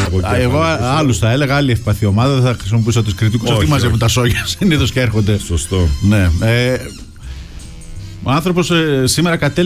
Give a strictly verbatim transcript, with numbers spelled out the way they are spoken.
εγώ. Εγώ άλλου θα έλεγα, άλλη ευπαθή ομάδα. Δεν θα χρησιμοποιήσω του κριτικού. Αυτοί μαζεύουν τα σόγια συνήθω και έρχονται. Σωστό. Ναι. Ε, ο άνθρωπος ε, σήμερα κατέληξε.